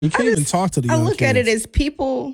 You can't even talk to the young I look kids. at it as people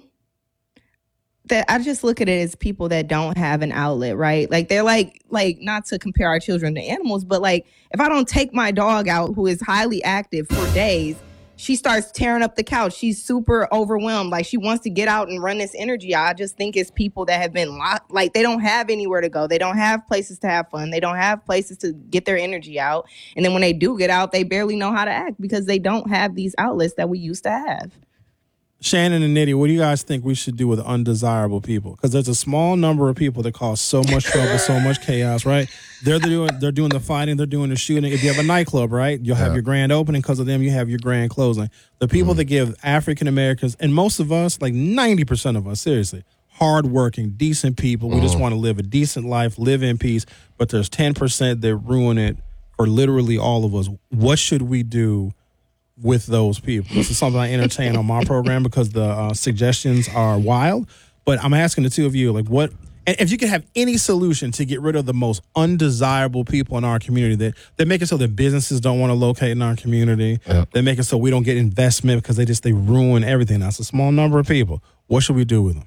that don't have an outlet, right? Like they're like not to compare our children to animals, but like if I don't take my dog out who is highly active for days, she starts tearing up the couch. She's super overwhelmed. Like she wants to get out and run this energy. I just think it's people that have been locked. Like they don't have anywhere to go. They don't have places to have fun. They don't have places to get their energy out. And then when they do get out, they barely know how to act because they don't have these outlets that we used to have. Shannon and Nitty, what do you guys think we should do with undesirable people? Because there's a small number of people that cause so much trouble, so much chaos, right? They're doing the fighting, they're doing the shooting. If you have a nightclub, right, you'll have your grand opening. Because of them, you have your grand closing. The people that give African Americans, and most of us, like 90% of us, seriously, hardworking, decent people. We just want to live a decent life, live in peace. But there's 10% that ruin it for literally all of us. What should we do with those people? This is something I entertain on my program because the suggestions are wild. But I'm asking the two of you, like, what, and if you could have any solution to get rid of the most undesirable people in our community that make it so that businesses don't want to locate in our community, that make it so we don't get investment because they ruin everything. That's a small number of people. What should we do with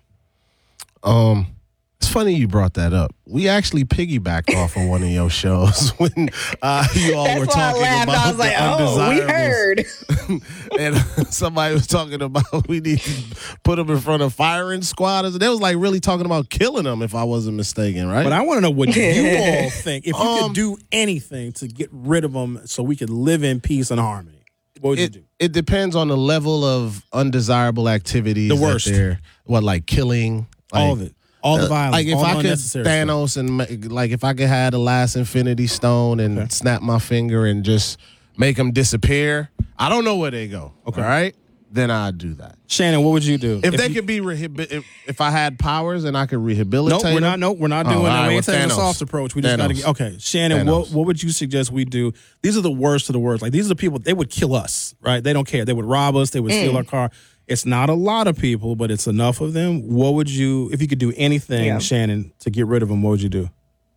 them? It's funny you brought that up. We actually piggybacked off on one of your shows when you all were talking about I was like, oh, we heard. And somebody was talking about we need to put them in front of firing squad. They was like really talking about killing them, if I wasn't mistaken, right? But I want to know what you all think. If you could do anything to get rid of them so we could live in peace and harmony, what would you do? It depends on the level of undesirable activities. The worst. Like killing? All of it. All the violence. Like if all I could Thanos and like if I could have the last Infinity Stone and snap my finger and just make them disappear, I don't know where they go. Okay, all right, then I'd do that. Shannon, what would you do if they could be if I had powers and I could rehabilitate? We're not doing that. We ain't taking the soft approach. We just got to get okay. Shannon, what would you suggest we do? These are the worst of the worst. Like these are the people they would kill us, right? They don't care. They would rob us. They would steal our car. It's not a lot of people, but it's enough of them. What would you, if you could do anything, Shannon, to get rid of them, what would you do?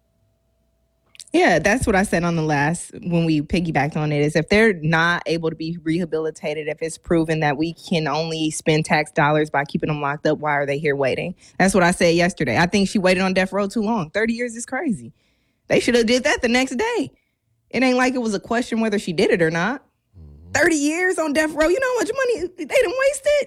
Yeah, that's what I said on the last, when we piggybacked on it, is if they're not able to be rehabilitated, if it's proven that we can only spend tax dollars by keeping them locked up, why are they here waiting? That's what I said yesterday. I think she waited on death row too long. 30 years is crazy. They should have did that the next day. It ain't like it was a question whether she did it or not. 30 years on death row. You know how much money they done wasted?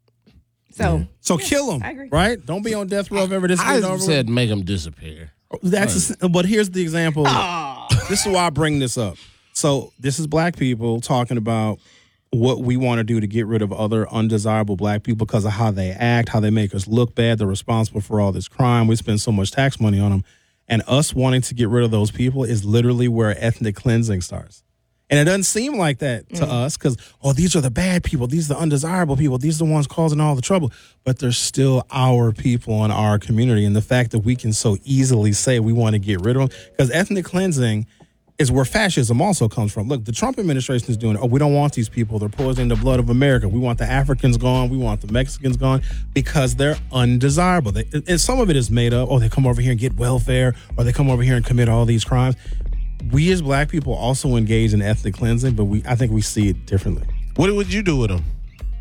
So kill them, right? Don't be on death row if ever this is over. I said make them disappear. But here's the example. This is why I bring this up. So this is black people talking about what we want to do to get rid of other undesirable black people because of how they act, how they make us look bad. They're responsible for all this crime. We spend so much tax money on them. And us wanting to get rid of those people is literally where ethnic cleansing starts. And it doesn't seem like that to us because, these are the bad people. These are the undesirable people. These are the ones causing all the trouble. But they're still our people in our community. And the fact that we can so easily say we want to get rid of them, because ethnic cleansing is where fascism also comes from. Look, the Trump administration is doing it. We don't want these people. They're poisoning the blood of America. We want the Africans gone. We want the Mexicans gone because they're undesirable. And some of it is made up. They come over here and get welfare, or they come over here and commit all these crimes. We as black people also engage in ethnic cleansing, but I think we see it differently. What would you do with them?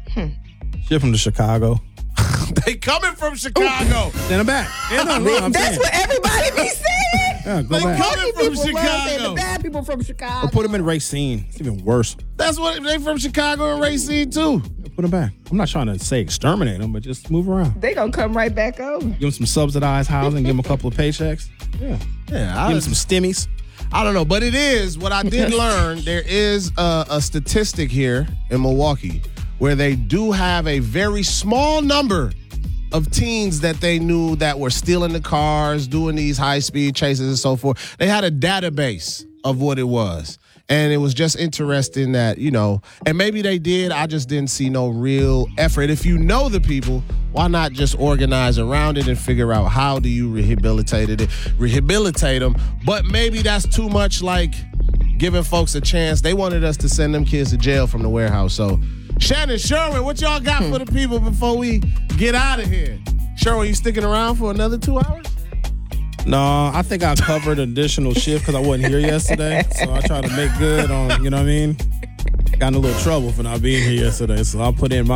Ship them to Chicago. They coming from Chicago. Send them back. Yeah, that's what everybody be saying. Yeah, they coming from Chicago. The bad people from Chicago. Or put them in Racine. It's even worse. That's what they from Chicago and Racine too. Put them back. I'm not trying to say exterminate them, but just move around. They gonna come right back over. Give them some subsidized housing. Give them a couple of paychecks. Yeah. Give them some stimmies. I don't know, but it is what I did learn. There is a statistic here in Milwaukee where they do have a very small number of teens that they knew that were stealing the cars, doing these high-speed chases and so forth. They had a database of what it was. And it was just interesting that, and maybe they did. I just didn't see no real effort. If you know the people, why not just organize around it and figure out how do you rehabilitate them? But maybe that's too much like giving folks a chance. They wanted us to send them kids to jail from the warehouse. So, Shannon, Sherwin, what y'all got for the people before we get out of here? Sherwin, you sticking around for another 2 hours? No, I think I covered an additional shift because I wasn't here yesterday. So I try to make good on, you know what I mean? got in a little trouble for not being here yesterday, so I'll put in my